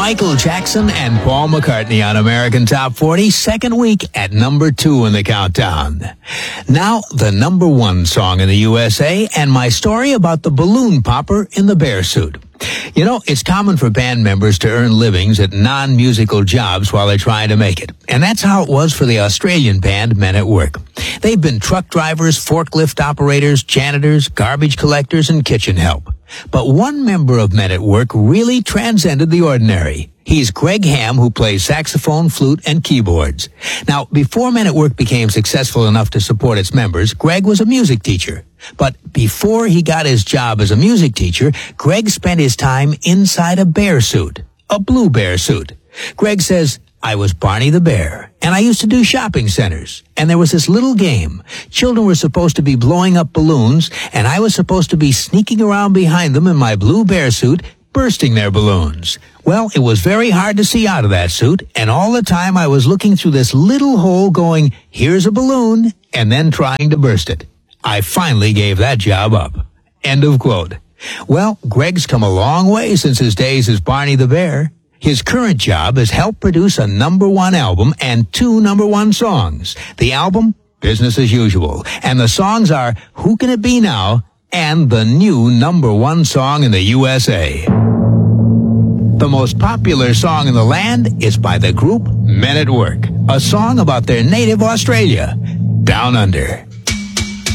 Michael Jackson and Paul McCartney on American Top 40, second week at number 2 in the countdown. Now, the number 1 song in the USA and my story about the balloon popper in the bear suit. You know, it's common for band members to earn livings at non-musical jobs while they're trying to make it. And that's how it was for the Australian band Men at Work. They've been truck drivers, forklift operators, janitors, garbage collectors, and kitchen help. But one member of Men at Work really transcended the ordinary. He's Greg Ham, who plays saxophone, flute, and keyboards. Now, before Men at Work became successful enough to support its members, Greg was a music teacher. But before he got his job as a music teacher, Greg spent his time inside a bear suit, a blue bear suit. Greg says, I was Barney the Bear, and I used to do shopping centers. And there was this little game. Children were supposed to be blowing up balloons, and I was supposed to be sneaking around behind them in my blue bear suit, bursting their balloons. Well, it was very hard to see out of that suit, and all the time I was looking through this little hole going, here's a balloon, and then trying to burst it. I finally gave that job up. End of quote. Well, Greg's come a long way since his days as Barney the Bear. His current job has helped produce a number 1 album and 2 number 1 songs. The album, Business as Usual, and the songs are Who Can It Be Now and the new number 1 song in the USA. The most popular song in the land is by the group Men at Work, a song about their native Australia, Down Under.